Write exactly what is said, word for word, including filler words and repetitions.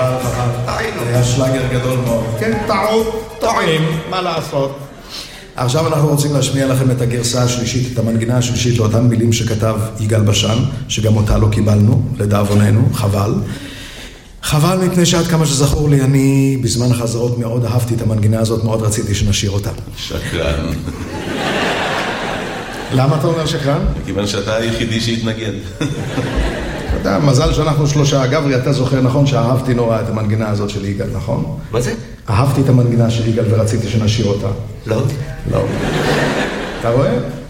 חבל, חבל. היה שלאגר גדול מאוד. כן, טעות, טועים, מה לעשות? עכשיו אנחנו רוצים להשמיע לכם את הגרסה השלישית, את המנגינה השלישית לאותם מילים שכתב יגאל בשן, שגם אותה לא קיבלנו, לדאבוננו, חבל. חבל מפני שעד כמה שזכור לי, אני בזמן החזרות מאוד אהבתי את המנגינה הזאת, מאוד רציתי שנשאיר אותה. שקרן. למה אתה אומר שקרן? מכיוון שאתה היחידי שהתנגד. אתה יודע, מזל שאנחנו שלושה. גברי, אתה זוכר נכון שאהבתי נורא את המנגינה הזאת של יגאל, נכון? מה זה? אהבתי את המנגינה של יגאל ורציתי שנשאיר אותה. לא. לא. אתה רואה?